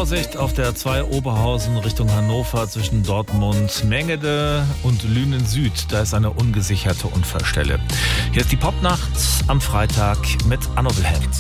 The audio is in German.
Vorsicht auf der 2 Oberhausen Richtung Hannover zwischen Dortmund, Mengede und Lünen Süd. Da ist eine ungesicherte Unfallstelle. Hier ist die Popnacht am Freitag mit Anno Wilhelms.